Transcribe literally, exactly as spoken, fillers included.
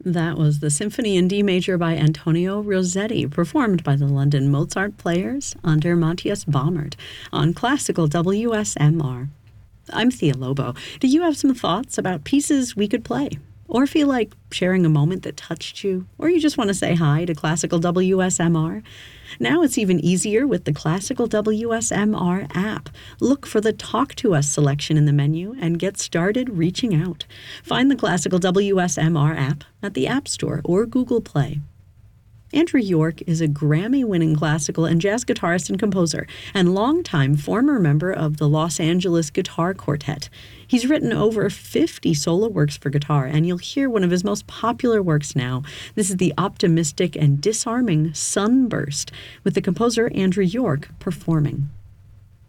That was the Symphony in D Major by Antonio Rossetti, performed by the London Mozart Players under Matthias Baumert on Classical W S M R. I'm Thea Lobo. Do you have some thoughts about pieces we could play? Or feel like sharing a moment that touched you? Or you just want to say hi to Classical W S M R? Now it's even easier with the Classical W S M R app. Look for the Talk to Us selection in the menu and get started reaching out. Find the Classical W S M R app at the App Store or Google Play. Andrew York is a Grammy-winning classical and jazz guitarist and composer, and longtime former member of the Los Angeles Guitar Quartet. He's written over fifty solo works for guitar, and you'll hear one of his most popular works now. This is the optimistic and disarming Sunburst, with the composer Andrew York performing.